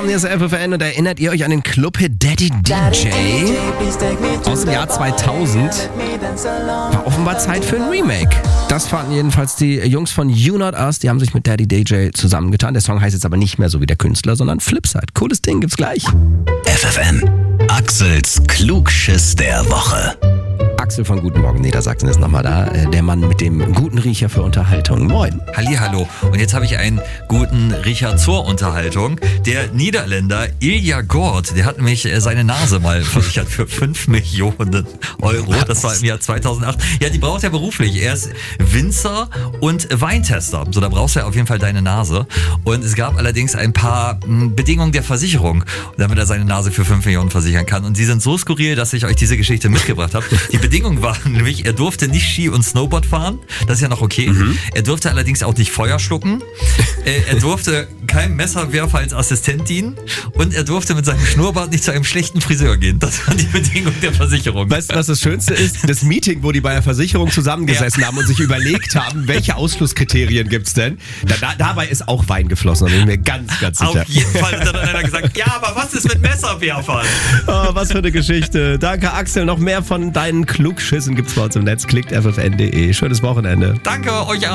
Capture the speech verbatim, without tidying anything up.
willkommen, hier ist F F N und erinnert ihr euch an den Clubhit Daddy D J? Aus dem Jahr zweitausend. War offenbar Zeit für ein Remake. Das fanden jedenfalls die Jungs von You Not Us, die haben sich mit Daddy D J zusammengetan. Der Song heißt jetzt aber nicht mehr so wie der Künstler, sondern Flipside. Cooles Ding, gibt's gleich. F F N, Axels Klugschiss der Woche. Axel von Guten Morgen Niedersachsen ist nochmal da. Der Mann mit dem guten Riecher für Unterhaltung. Moin. Hallihallo. Und jetzt habe ich einen guten Riecher zur Unterhaltung. Der Niederländer Ilja Gort, der hat nämlich seine Nase mal versichert für fünf Millionen Euro. Das war im Jahr zweitausendacht. Ja, die braucht er beruflich. Er ist Winzer und Weintester. So, da brauchst du ja auf jeden Fall deine Nase. Und es gab allerdings ein paar Bedingungen der Versicherung, damit er seine Nase für fünf Millionen versichern kann. Und die sind so skurril, dass ich euch diese Geschichte mitgebracht habe. Die Bedingung war nämlich, er durfte nicht Ski und Snowboard fahren, das ist ja noch okay. Mhm. Er durfte allerdings auch nicht Feuer schlucken. Er durfte keinem Messerwerfer als Assistent dienen und er durfte mit seinem Schnurrbart nicht zu einem schlechten Friseur gehen. Das war die Bedingung der Versicherung. Weißt du, was das Schönste ist? Das Meeting, wo die bei der Versicherung zusammengesessen ja. haben und sich überlegt haben, welche Ausschlusskriterien gibt's denn? Da, da, dabei ist auch Wein geflossen, da bin ich mir ganz, ganz sicher. Auf jeden Fall hat dann einer gesagt, ja, aber was ist mit Messerwerfern? Oh, was für eine Geschichte. Danke, Axel. Noch mehr von deinen Klugschissen gibt's bei uns im Netz. Klickt F F N punkt de. Schönes Wochenende. Danke, euch auch.